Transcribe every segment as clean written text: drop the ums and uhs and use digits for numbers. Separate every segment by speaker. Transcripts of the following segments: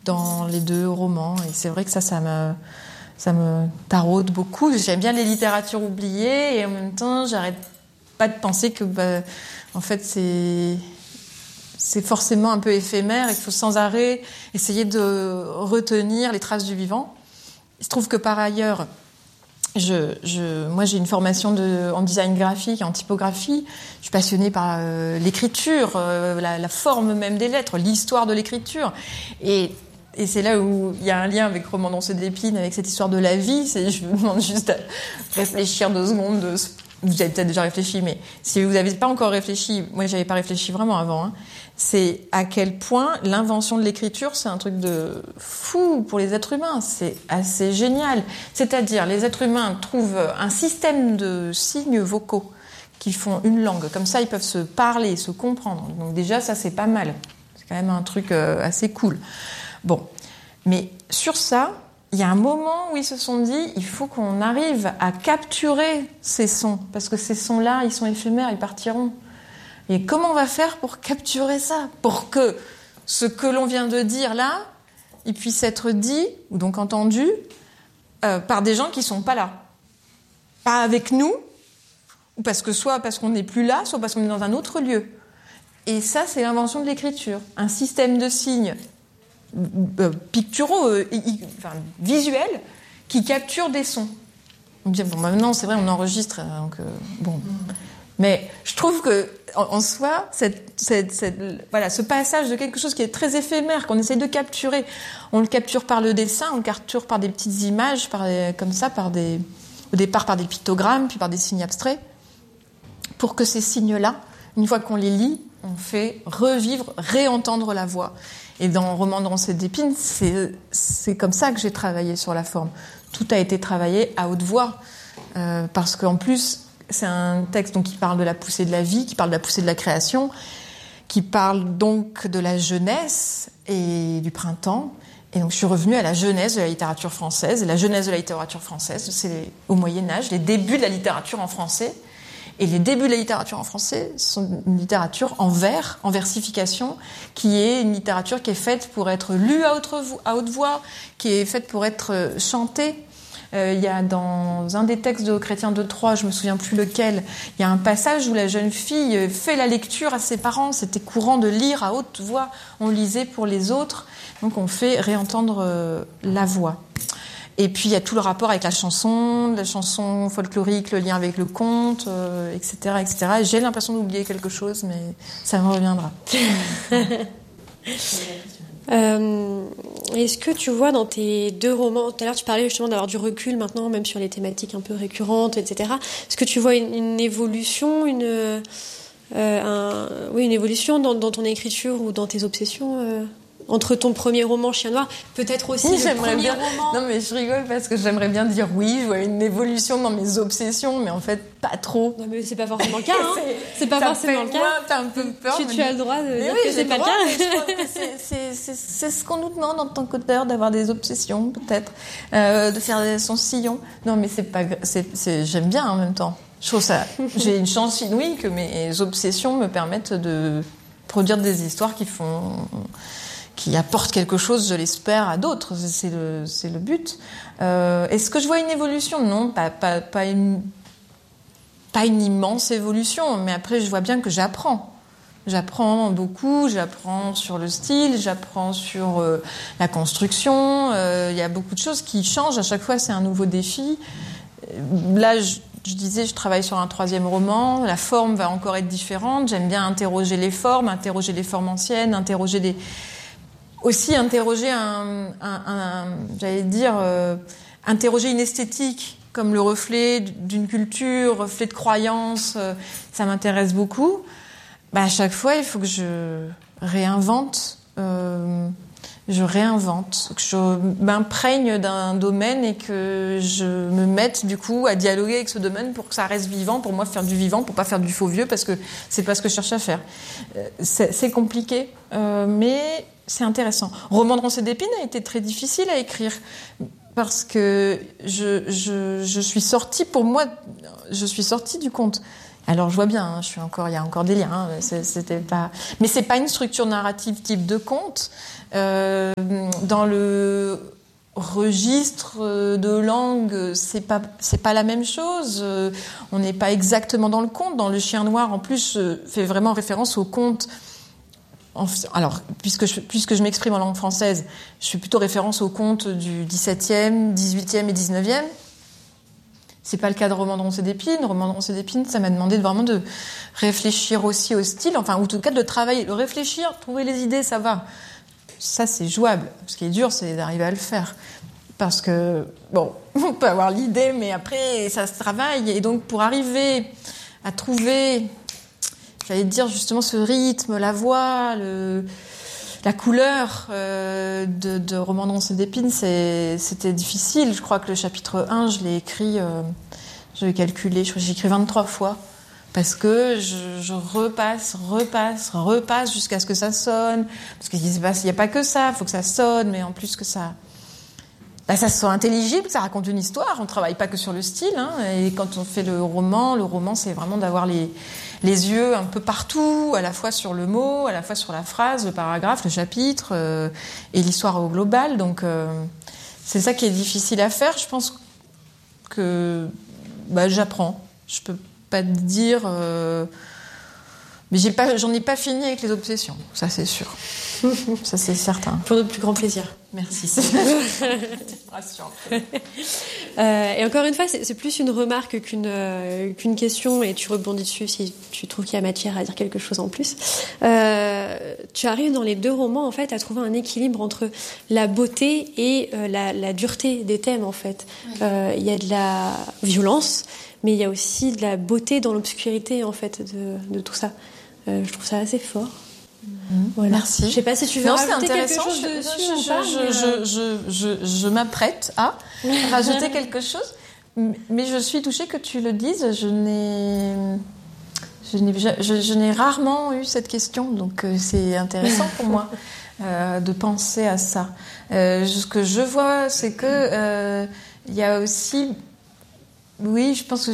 Speaker 1: dans les deux romans. Et c'est vrai que ça me taraude beaucoup. J'aime bien les littératures oubliées et en même temps, j'arrête pas de penser que, en fait, c'est forcément un peu éphémère et qu'il faut sans arrêt essayer de retenir les traces du vivant. Il se trouve que par ailleurs, moi j'ai une formation en design graphique, en typographie. Je suis passionnée par l'écriture, la forme même des lettres, l'histoire de l'écriture. Et c'est là où il y a un lien avec Roman d'Once et d'Épines, avec cette histoire de la vie. Je vous demande juste à réfléchir 2 secondes. Vous avez peut-être déjà réfléchi, mais si vous n'avez pas encore réfléchi, moi j'avais pas réfléchi vraiment avant, hein, c'est à quel point l'invention de l'écriture, c'est un truc de fou pour les êtres humains. C'est assez génial. C'est-à-dire, les êtres humains trouvent un système de signes vocaux qui font une langue. Comme ça, ils peuvent se parler, se comprendre. Donc déjà, ça, c'est pas mal. C'est quand même un truc assez cool. Bon. Mais sur ça, il y a un moment où ils se sont dit, il faut qu'on arrive à capturer ces sons. Parce que ces sons-là, ils sont éphémères, ils partiront. Et comment on va faire pour capturer ça? Pour que ce que l'on vient de dire là, il puisse être dit, ou donc entendu, par des gens qui sont pas là. Pas avec nous, ou soit parce qu'on n'est plus là, soit parce qu'on est dans un autre lieu. Et ça, c'est l'invention de l'écriture. Un système de signes picturaux, visuels, qui capturent des sons. On dit, bon, maintenant, c'est vrai, on enregistre, donc, bon... Mais je trouve que en soi, ce passage de quelque chose qui est très éphémère, qu'on essaie de capturer, on le capture par le dessin, on le capture par des petites images, au départ par des pictogrammes, puis par des signes abstraits, pour que ces signes-là, une fois qu'on les lit, on fait revivre, réentendre la voix. Et dans Roman d'Once et d'Épines, c'est comme ça que j'ai travaillé sur la forme. Tout a été travaillé à haute voix, parce qu'en plus, c'est un texte donc, qui parle de la poussée de la vie, qui parle de la poussée de la création, qui parle donc de la jeunesse et du printemps. Et donc je suis revenue à la jeunesse de la littérature française. Et la jeunesse de la littérature française, c'est au Moyen-Âge, les débuts de la littérature en français. Et les débuts de la littérature en français sont une littérature en vers, en versification, qui est une littérature qui est faite pour être lue à haute voix, qui est faite pour être chantée. Il y a dans un des textes de Chrétien de Troyes, je me souviens plus lequel, il y a un passage où la jeune fille fait la lecture à ses parents. C'était courant de lire à haute voix. On lisait pour les autres. Donc on fait réentendre la voix. Et puis il y a tout le rapport avec la chanson folklorique, le lien avec le conte, etc., etc. Et j'ai l'impression d'oublier quelque chose, mais ça me reviendra.
Speaker 2: Est-ce que tu vois dans tes 2 romans, tout à l'heure tu parlais justement d'avoir du recul maintenant, même sur les thématiques un peu récurrentes, etc. Est-ce que tu vois une évolution, une évolution dans ton écriture ou dans tes obsessions entre ton premier roman Chien Noir, peut-être aussi le premier roman.
Speaker 1: Non mais je rigole parce que j'aimerais bien dire oui, je vois une évolution dans mes obsessions, mais en fait pas trop.
Speaker 2: Non mais c'est pas forcément le cas, hein. C'est pas forcément le cas.
Speaker 1: T'as un peu peur.
Speaker 2: Tu as le droit de dire que c'est pas le cas.
Speaker 1: C'est ce qu'on nous demande en tant qu'auteur, d'avoir des obsessions peut-être, de faire son sillon. Non mais j'aime bien en même temps. Je trouve ça, j'ai une chance inouïe que mes obsessions me permettent de produire des histoires qui apporte quelque chose, je l'espère, à d'autres. C'est le but. Est-ce que je vois une évolution? Non, pas une immense évolution, mais après, je vois bien que j'apprends. J'apprends beaucoup, j'apprends sur le style, j'apprends sur la construction. Il y a beaucoup de choses qui changent. À chaque fois, c'est un nouveau défi. Là, je disais, je travaille sur un 3e roman. La forme va encore être différente. J'aime bien interroger les formes anciennes, interroger interroger une esthétique comme le reflet d'une culture, reflet de croyance, ça m'intéresse beaucoup. À chaque fois, il faut que je réinvente, que je m'imprègne d'un domaine et que je me mette du coup à dialoguer avec ce domaine pour que ça reste vivant, pour moi faire du vivant, pour pas faire du faux vieux, parce que c'est pas ce que je cherche à faire. C'est compliqué, mais c'est intéressant. Roman d'Once et d'Épines a été très difficile à écrire parce que je suis sortie du conte. Alors je vois bien, hein, il y a encore des liens. Hein, c'était pas, mais c'est pas une structure narrative type de conte. Dans le registre de langue, c'est pas la même chose. On n'est pas exactement dans le conte. Dans Le Chien Noir, en plus, fait vraiment référence au conte. Alors, puisque je m'exprime en langue française, je fais plutôt référence aux contes du XVIIe, XVIIIe et XIXe. C'est pas le cas de Roman de Ronces et d'Épines. Roman de Ronces et d'Épines, ça m'a demandé vraiment de réfléchir aussi au style, enfin, ou en tout cas de travailler, de réfléchir, trouver les idées, ça va. Ça, c'est jouable. Ce qui est dur, c'est d'arriver à le faire. Parce que, bon, on peut avoir l'idée, mais après, ça se travaille. Et donc, pour arriver à trouver, j'allais dire justement ce rythme, la voix, la couleur de Roman de Ronces et d'Épines, c'était difficile. Je crois que le chapitre 1, je l'ai écrit, je l'ai calculé, je crois que j'ai écrit 23 fois. Parce que je repasse jusqu'à ce que ça sonne. Parce qu'il n'y a pas que ça, il faut que ça sonne, mais en plus que ça soit intelligible, que ça raconte une histoire. On ne travaille pas que sur le style. Hein, et quand on fait le roman, c'est vraiment d'avoir les yeux un peu partout, à la fois sur le mot, à la fois sur la phrase, le paragraphe, le chapitre, et l'histoire au global. Donc, c'est ça qui est difficile à faire. Je pense que j'apprends. Je peux pas te dire, mais j'en ai pas fini avec les obsessions, ça c'est sûr. Ça c'est certain.
Speaker 2: Pour notre plus grand plaisir.
Speaker 1: Merci. Rassure.
Speaker 2: Et encore une fois, c'est plus une remarque qu'une question, et tu rebondis dessus si tu trouves qu'il y a matière à dire quelque chose en plus. Tu arrives dans les deux romans en fait à trouver un équilibre entre la beauté et la dureté des thèmes en fait. Il y a de la violence, mais il y a aussi de la beauté dans l'obscurité en fait de tout ça. Je trouve ça assez fort.
Speaker 1: Voilà. Merci.
Speaker 2: Je sais pas si tu veux rajouter quelque chose dessus.
Speaker 1: Je m'apprête à rajouter quelque chose, mais je suis touchée que tu le dises. Je n'ai rarement eu cette question, donc c'est intéressant pour moi de penser à ça. Ce que je vois, c'est que il y a aussi, oui, je pense que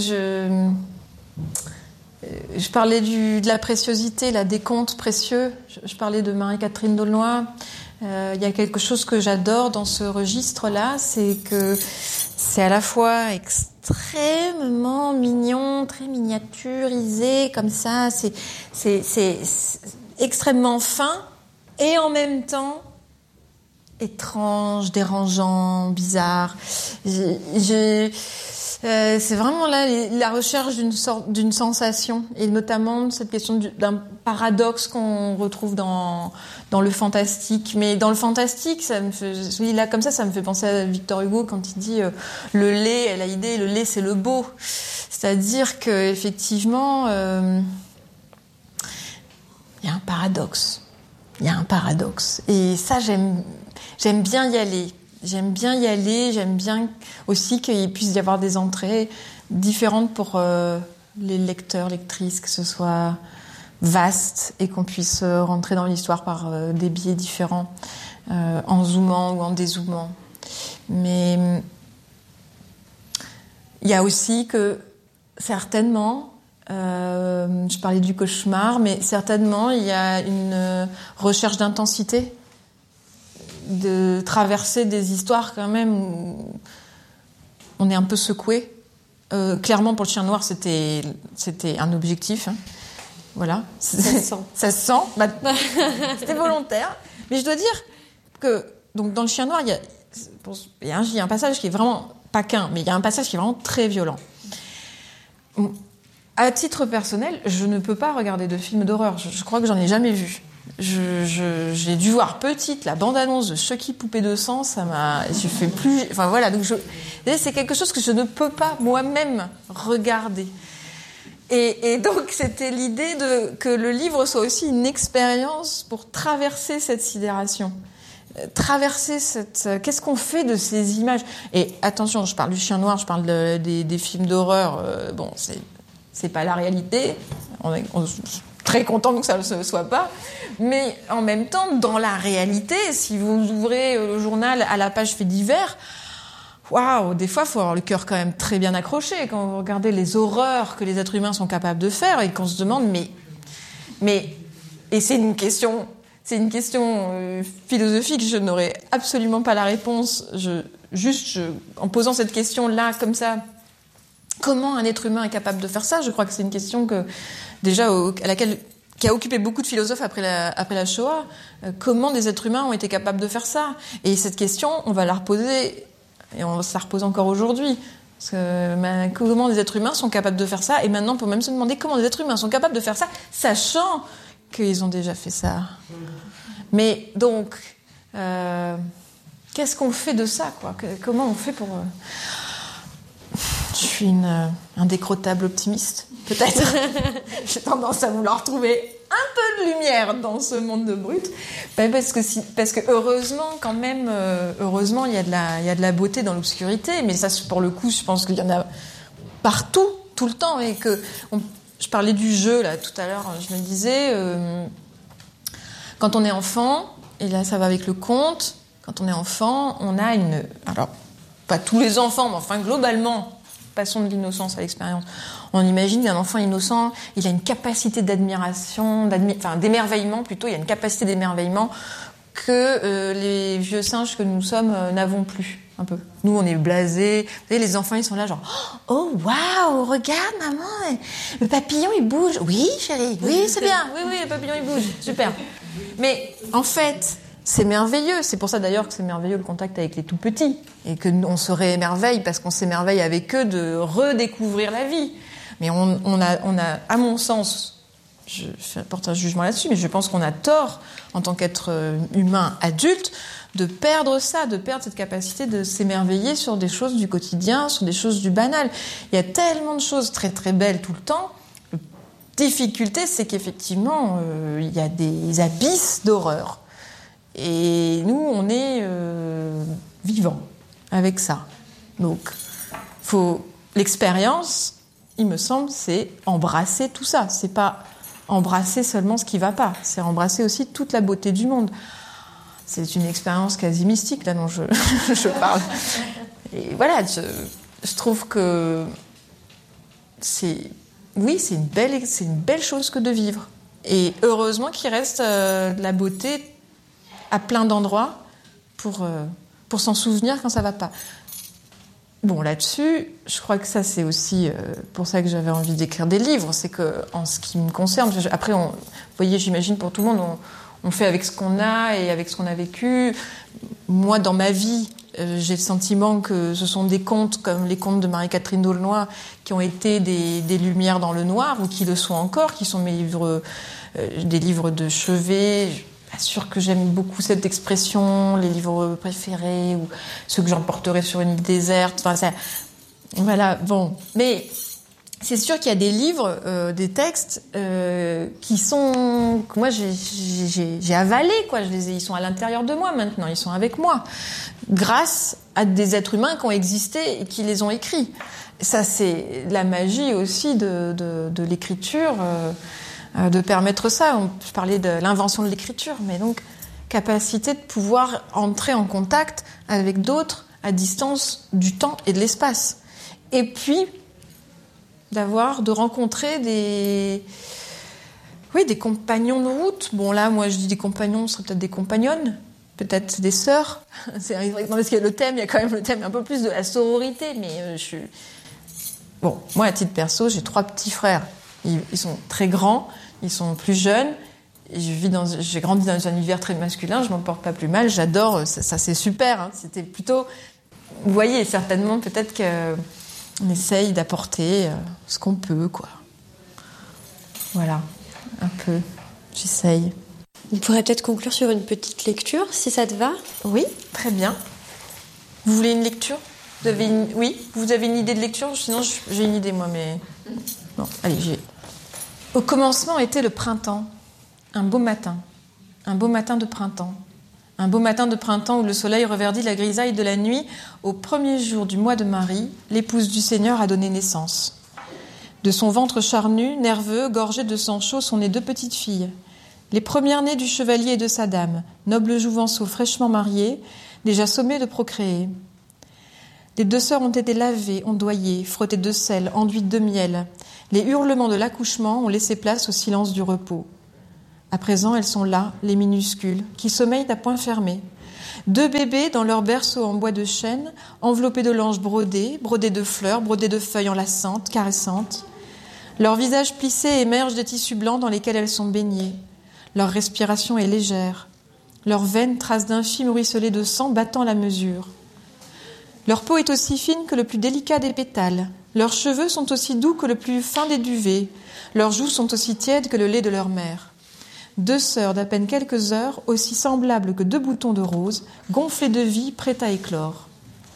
Speaker 1: je parlais de la préciosité, des contes précieux. Je parlais de Marie-Catherine d'Aulnoy. Il y a quelque chose que j'adore dans ce registre-là, c'est que c'est à la fois extrêmement mignon, très miniaturisé, comme ça. C'est extrêmement fin et en même temps étrange, dérangeant, bizarre. C'est vraiment là la recherche d'une sensation, et notamment cette question d'un paradoxe qu'on retrouve dans le fantastique. Mais dans le fantastique, ça me fait penser à Victor Hugo quand il dit le laid, elle a idée, le laid c'est le beau. C'est-à-dire que effectivement, il y a un paradoxe. Et ça, j'aime bien y aller. J'aime bien aussi qu'il puisse y avoir des entrées différentes pour les lecteurs, lectrices, que ce soit vaste et qu'on puisse rentrer dans l'histoire par des biais différents, en zoomant ou en dézoomant. Mais il y a aussi que certainement, je parlais du cauchemar, mais certainement il y a une recherche d'intensité, de traverser des histoires quand même où on est un peu secoué. Clairement pour Le Chien Noir c'était un objectif, hein. Voilà, ça se sent. C'était volontaire, mais je dois dire que donc dans Le Chien Noir il y a un passage qui est vraiment pas qu'un, mais il y a un passage qui est vraiment très violent. À titre personnel, je ne peux pas regarder de films d'horreur. Je crois que j'en ai jamais vu. J'ai dû voir petite la bande-annonce de Chucky Poupée de sang, ça m'a, je fais plus, enfin voilà, donc c'est quelque chose que je ne peux pas moi-même regarder. Et donc c'était l'idée que le livre soit aussi une expérience pour traverser cette sidération, traverser qu'est-ce qu'on fait de ces images. Et attention, je parle du Chien Noir, je parle des films d'horreur, bon, c'est pas la réalité, on est très content que ça ne le soit pas, mais en même temps, dans la réalité, si vous ouvrez le journal à la page faits divers, waouh, des fois, il faut avoir le cœur quand même très bien accroché quand vous regardez les horreurs que les êtres humains sont capables de faire et qu'on se demande, et c'est une question philosophique, je n'aurais absolument pas la réponse. En posant cette question-là, comme ça, comment un être humain est capable de faire ça? Je crois que c'est une question qui a occupé beaucoup de philosophes après la Shoah. Comment des êtres humains ont été capables de faire ça? Et cette question, on va la reposer, et on se la repose encore aujourd'hui. Parce que comment des êtres humains sont capables de faire ça? Et maintenant, on peut même se demander comment des êtres humains sont capables de faire ça, sachant qu'ils ont déjà fait ça. Mais donc, qu'est-ce qu'on fait de ça, quoi? Comment on fait pour... Je suis un décrottable optimiste, peut-être. J'ai tendance à vouloir trouver un peu de lumière dans ce monde de brut. Parce que heureusement, quand même, il y a de la beauté dans l'obscurité. Mais ça, pour le coup, je pense qu'il y en a partout, tout le temps. Et je parlais du jeu, là, tout à l'heure. Je me disais, quand on est enfant, et là, ça va avec le conte, quand on est enfant, on a alors, pas tous les enfants, mais enfin, globalement, passons de l'innocence à l'expérience. On imagine qu'un enfant innocent, il a une capacité d'émerveillement plutôt, il y a une capacité d'émerveillement que les vieux singes que nous sommes n'avons plus, un peu. Nous, on est blasés. Vous savez, les enfants, ils sont là genre « Oh, waouh, regarde, maman, le papillon, il bouge. Oui, chérie, oui, c'est bien. Oui, le papillon, il bouge. Super. » Mais en fait... c'est merveilleux. C'est pour ça d'ailleurs que c'est merveilleux le contact avec les tout petits et que on se réémerveille parce qu'on s'émerveille avec eux de redécouvrir la vie. Mais on a, à mon sens, je porte un jugement là-dessus, mais je pense qu'on a tort en tant qu'être humain adulte de perdre cette capacité de s'émerveiller sur des choses du quotidien, sur des choses du banal. Il y a tellement de choses très très belles tout le temps. La difficulté, c'est qu'effectivement, il y a des abysses d'horreur. Et nous, on est vivants avec ça. Donc, l'expérience, il me semble, c'est embrasser tout ça. C'est pas embrasser seulement ce qui va pas. C'est embrasser aussi toute la beauté du monde. C'est une expérience quasi mystique, là, dont je parle. Et voilà, je trouve que c'est une belle chose que de vivre. Et heureusement qu'il reste de la beauté à plein d'endroits pour s'en souvenir quand ça va pas. Bon, là-dessus, je crois que ça, c'est aussi pour ça que j'avais envie d'écrire des livres. C'est que, en ce qui me concerne, après, vous voyez, j'imagine pour tout le monde, on fait avec ce qu'on a et avec ce qu'on a vécu. Moi, dans ma vie, j'ai le sentiment que ce sont des contes comme les contes de Marie-Catherine d'Aulnoy qui ont été des lumières dans le noir ou qui le sont encore, qui sont mes livres, des livres de chevet. Pas sûr que j'aime beaucoup cette expression, les livres préférés ou ceux que j'emporterai sur une île déserte. Enfin, ça, voilà, bon. Mais c'est sûr qu'il y a des livres, des textes qui sont que moi j'ai avalé, quoi. Ils sont à l'intérieur de moi maintenant, ils sont avec moi, grâce à des êtres humains qui ont existé et qui les ont écrits. Ça, c'est la magie aussi de l'écriture. De permettre ça. Je parlais de l'invention de l'écriture, mais donc capacité de pouvoir entrer en contact avec d'autres à distance du temps et de l'espace. Et puis de rencontrer des compagnons de route. Bon, là, moi, je dis des compagnons, ce serait peut-être des compagnonnes, peut-être des sœurs. Parce que il y a quand même le thème un peu plus de la sororité, mais Bon, moi, à titre perso, j'ai 3 petits frères. Ils sont très grands, ils sont plus jeunes. Et j'ai grandi dans un univers très masculin, je m'en porte pas plus mal, j'adore, ça c'est super. Hein. C'était plutôt, vous voyez, certainement peut-être qu'on essaye d'apporter ce qu'on peut, quoi. Voilà, un peu, j'essaye.
Speaker 2: On pourrait peut-être conclure sur une petite lecture, si ça te va.
Speaker 1: Oui, très bien. Vous voulez une lecture ? Oui, vous avez une idée de lecture ? Sinon, j'ai une idée, moi, mais... Non, allez, Au commencement était le printemps, un beau matin de printemps. Un beau matin de printemps où le soleil reverdit la grisaille de la nuit, au premier jour du mois de Marie, l'épouse du Seigneur a donné naissance. De son ventre charnu, nerveux, gorgé de sang chaud, sont nées 2 petites filles. Les premières nées du chevalier et de sa dame, nobles jouvenceaux fraîchement mariés, déjà sommés de procréer. Les 2 sœurs ont été lavées, ondoyées, frottées de sel, enduites de miel. Les hurlements de l'accouchement ont laissé place au silence du repos. À présent, elles sont là, les minuscules, qui sommeillent à poings fermés. 2 bébés dans leur berceau en bois de chêne, enveloppés de langes brodées, brodés de fleurs, brodés de feuilles enlaçantes, caressantes. Leurs visages plissés émergent des tissus blancs dans lesquels elles sont baignées. Leur respiration est légère. Leurs veines tracent d'infimes ruisselets de sang battant la mesure. Leur peau est aussi fine que le plus délicat des pétales. Leurs cheveux sont aussi doux que le plus fin des duvets. Leurs joues sont aussi tièdes que le lait de leur mère. 2 sœurs d'à peine quelques heures, aussi semblables que 2 boutons de rose, gonflés de vie, prêts à éclore.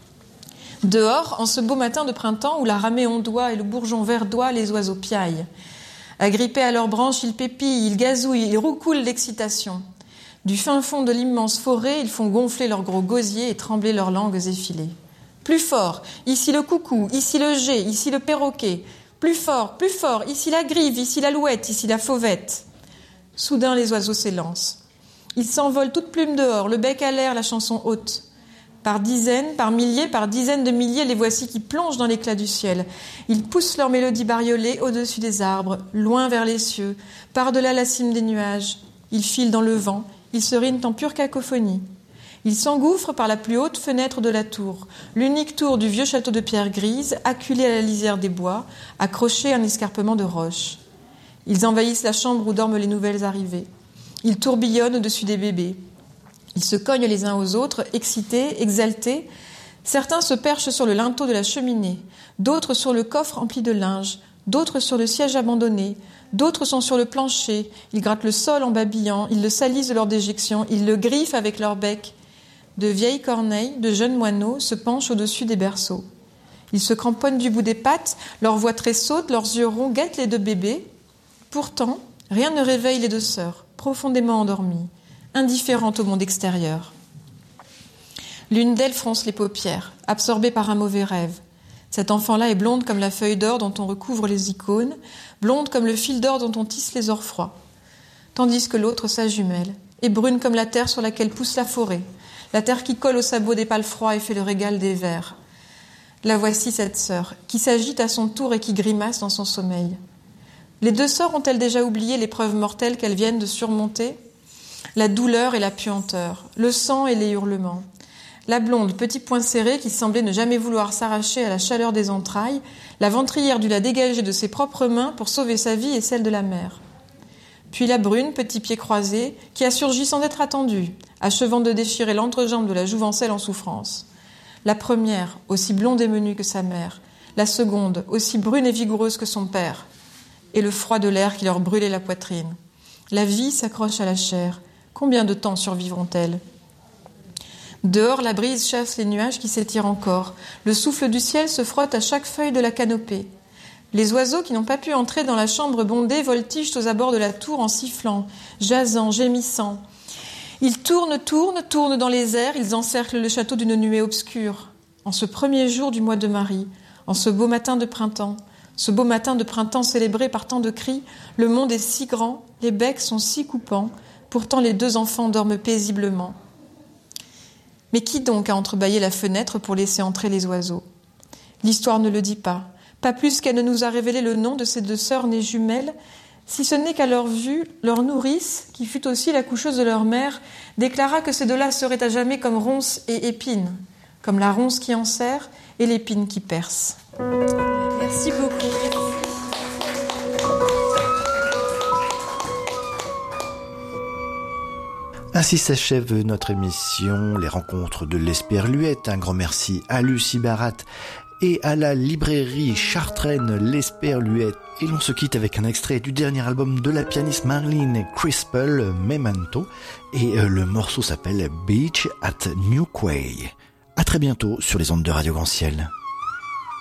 Speaker 1: Dehors, en ce beau matin de printemps où la ramée ondoie et le bourgeon verdoie, les oiseaux piaillent. Agrippés à leurs branches, ils pépillent, ils gazouillent, ils roucoulent d'excitation. Du fin fond de l'immense forêt, ils font gonfler leurs gros gosiers et trembler leurs langues effilées. Plus fort, ici le coucou, ici le geai, ici le perroquet. Plus fort, ici la grive, ici l'alouette, ici la fauvette. Soudain, les oiseaux s'élancent. Ils s'envolent toutes plumes dehors, le bec à l'air, la chanson haute. Par dizaines, par milliers, par dizaines de milliers, les voici qui plongent dans l'éclat du ciel. Ils poussent leur mélodie bariolée au-dessus des arbres, loin vers les cieux, par-delà la cime des nuages. Ils filent dans le vent, ils se rinent en pure cacophonie. Ils s'engouffrent par la plus haute fenêtre de la tour, l'unique tour du vieux château de pierre grise, acculé à la lisière des bois, accroché à un escarpement de roches. Ils envahissent la chambre où dorment les nouvelles arrivées. Ils tourbillonnent au-dessus des bébés. Ils se cognent les uns aux autres, excités, exaltés. Certains se perchent sur le linteau de la cheminée, d'autres sur le coffre empli de linge, d'autres sur le siège abandonné, d'autres sont sur le plancher. Ils grattent le sol en babillant, ils le salissent de leur déjection, ils le griffent avec leur bec. De vieilles corneilles, de jeunes moineaux se penchent au-dessus des berceaux. Ils se cramponnent du bout des pattes, leurs voix tressautent, leurs yeux ronds guettent les 2 bébés. Pourtant, rien ne réveille les 2 sœurs, profondément endormies, indifférentes au monde extérieur. L'une d'elles fronce les paupières, absorbée par un mauvais rêve. Cette enfant-là est blonde comme la feuille d'or dont on recouvre les icônes, blonde comme le fil d'or dont on tisse les ors froids. Tandis que l'autre, sa jumelle, est brune comme la terre sur laquelle pousse la forêt, la terre qui colle au sabot des pales froids et fait le régal des vers. La voici cette sœur, qui s'agite à son tour et qui grimace dans son sommeil. Les 2 sœurs ont-elles déjà oublié l'épreuve mortelle qu'elles viennent de surmonter ? La douleur et la puanteur, le sang et les hurlements. La blonde, petit poing serré, qui semblait ne jamais vouloir s'arracher à la chaleur des entrailles, la ventrière dut la dégager de ses propres mains pour sauver sa vie et celle de la mère. Puis la brune, petit pied croisé, qui a surgi sans être attendue, achevant de déchirer l'entrejambe de la jouvencelle en souffrance. La première, aussi blonde et menue que sa mère. La seconde, aussi brune et vigoureuse que son père. Et le froid de l'air qui leur brûlait la poitrine. La vie s'accroche à la chair. Combien de temps survivront-elles ? Dehors, la brise chasse les nuages qui s'étirent encore. Le souffle du ciel se frotte à chaque feuille de la canopée. Les oiseaux qui n'ont pas pu entrer dans la chambre bondée voltigent aux abords de la tour en sifflant, jasant, gémissant. Ils tournent dans les airs, ils encerclent le château d'une nuée obscure. En ce premier jour du mois de Marie, en ce beau matin de printemps, ce beau matin de printemps célébré par tant de cris, le monde est si grand, les becs sont si coupants, pourtant les 2 enfants dorment paisiblement. Mais qui donc a entrebâillé la fenêtre pour laisser entrer les oiseaux ? L'histoire ne le dit pas plus qu'elle ne nous a révélé le nom de ces 2 sœurs nées jumelles, si ce n'est qu'à leur vue, leur nourrice, qui fut aussi la coucheuse de leur mère, déclara que ces 2-là seraient à jamais comme ronces et épines, comme la ronce qui enserre et l'épine qui perce.
Speaker 2: Merci beaucoup.
Speaker 3: Ainsi s'achève notre émission Les Rencontres de l'Esperluette. Un grand merci à Lucie Barat et à la librairie chartraine l'Esperluette. Et l'on se quitte avec un extrait du dernier album de la pianiste Marlene Crispell, Memento. Et le morceau s'appelle Beach at New Quay. À très bientôt sur les ondes de Radio Grand Ciel.